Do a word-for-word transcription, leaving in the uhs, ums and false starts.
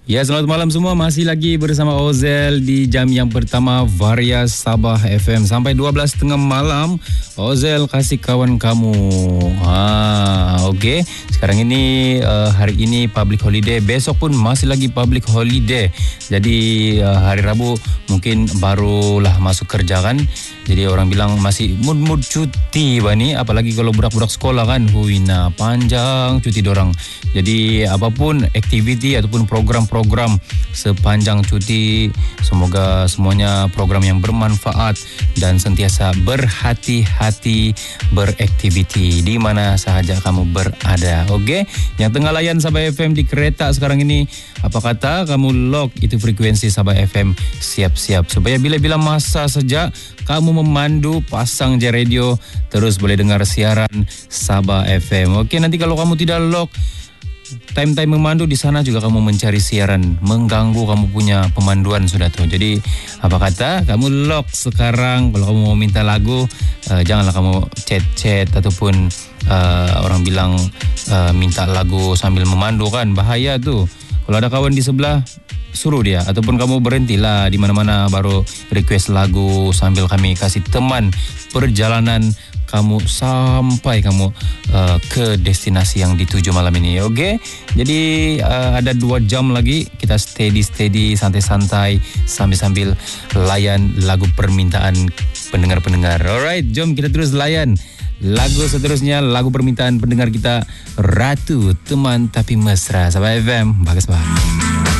Ya, selamat malam semua. Masih lagi bersama Ozel di jam yang pertama Varia Sabah F M. Sampai dua belas tiga puluh malam, Ozel kasih kawan kamu. Ha, okey. Sekarang ini, uh, hari ini public holiday. Besok pun masih lagi public holiday. Jadi, uh, hari Rabu mungkin barulah masuk kerja kan. Jadi, orang bilang masih mood-mood cuti bani. Apalagi kalau budak-budak sekolah kan. Huina, panjang cuti dorang. Jadi, apapun aktiviti ataupun program-program program sepanjang cuti, semoga semuanya program yang bermanfaat dan sentiasa berhati-hati beraktiviti di mana sahaja kamu berada. Okey, yang tengah layan Sabah F M di kereta sekarang ini, apa kata kamu lock itu frekuensi Sabah F M, siap-siap supaya bila-bila masa saja kamu memandu, pasang je radio, terus boleh dengar siaran Sabah F M. Okey, nanti kalau kamu tidak lock time-time memandu, di sana juga kamu mencari siaran, mengganggu kamu punya pemanduan sudah tuh. Jadi apa kata kamu lock sekarang. Kalau kamu mau minta lagu, uh, janganlah kamu chat-chat ataupun uh, orang bilang uh, minta lagu sambil memandu kan, bahaya tuh. Kalau ada kawan di sebelah, suruh dia, ataupun kamu berhentilah di mana-mana baru request lagu sambil kami kasih teman perjalanan kamu sampai kamu uh, ke destinasi yang dituju malam ini. Okey, jadi uh, ada dua jam lagi kita steady-steady, santai-santai sambil-sambil layan lagu permintaan pendengar-pendengar. Alright, jom kita terus layan lagu seterusnya, lagu permintaan pendengar kita, Ratu Teman Tapi Mesra. Sabah F M, bagus banget.